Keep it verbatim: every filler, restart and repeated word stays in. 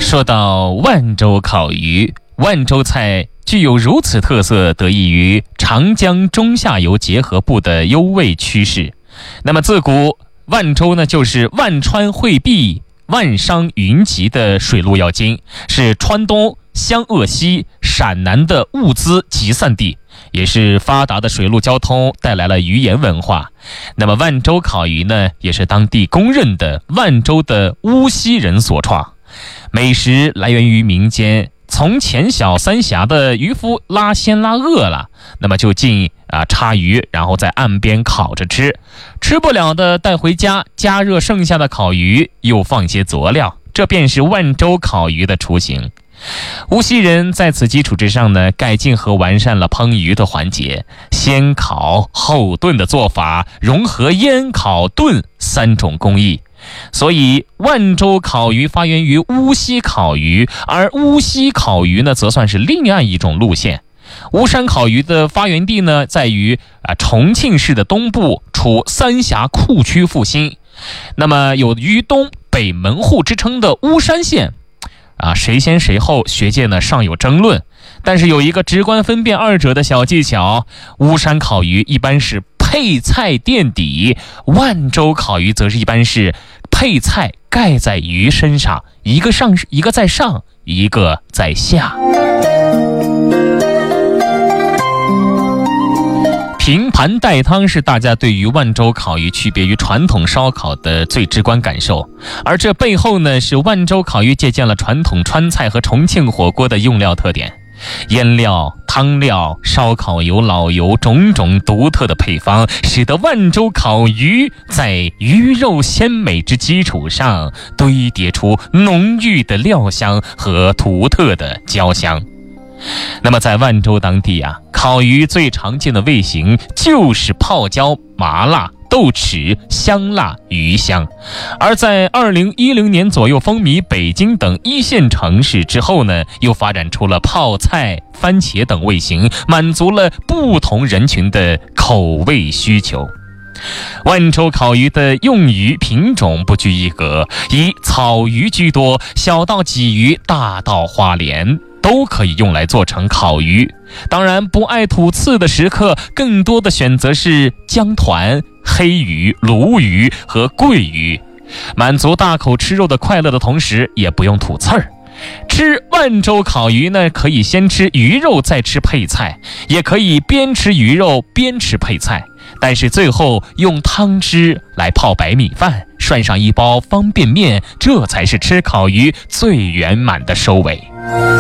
说到万州烤鱼，万州菜具有如此特色，得益于长江中下游结合部的优位趋势。那么自古万州呢，就是万川汇璧、万商云集的水陆要津，是川东、湘鄂西、陕南的物资集散地，也是发达的水陆交通带来了鱼盐文化。那么万州烤鱼呢，也是当地公认的万州的巫溪人所创。美食来源于民间，从前小三峡的渔夫拉鲜拉饿了，那么就进啊插鱼，然后在岸边烤着吃，吃不了的带回家，加热剩下的烤鱼，又放些佐料，这便是万州烤鱼的雏形。无锡人在此基础之上呢，改进和完善了烹鱼的环节，先烤后炖的做法，融合腌、烤、炖三种工艺。所以万州烤鱼发源于无锡烤鱼，而无锡烤鱼呢，则算是另外一种路线。巫山烤鱼的发源地呢，在于啊重庆市的东部，处三峡库区腹心。那么有渝东北门户之称的巫山县啊，谁先谁后，学界呢尚有争论。但是有一个直观分辨二者的小技巧，巫山烤鱼一般是配菜垫底，万州烤鱼则是一般是配菜盖在鱼身上，一个上一个在上，一个在下。平盘带汤是大家对于万州烤鱼区别于传统烧烤的最直观感受，而这背后呢，是万州烤鱼借鉴了传统川菜和重庆火锅的用料特点，腌料、汤料、烧烤油、老油种种独特的配方，使得万州烤鱼在鱼肉鲜美之基础上堆叠出浓郁的料香和独特的焦香。那么在万州当地啊，烤鱼最常见的味型就是泡椒、麻辣、豆豉、香辣、鱼香。而在二零一零年左右风靡北京等一线城市之后呢，又发展出了泡菜、番茄等味型，满足了不同人群的口味需求。万州烤鱼的用鱼品种不拘一格，以草鱼居多，小到鲫鱼，大到花鲢，都可以用来做成烤鱼。当然不爱吐刺的食客，更多的选择是姜团、黑鱼、鲈鱼和桂鱼，满足大口吃肉的快乐的同时，也不用吐刺儿。吃万州烤鱼呢，可以先吃鱼肉再吃配菜，也可以边吃鱼肉边吃配菜，但是最后用汤汁来泡白米饭，涮上一包方便面，这才是吃烤鱼最圆满的收尾。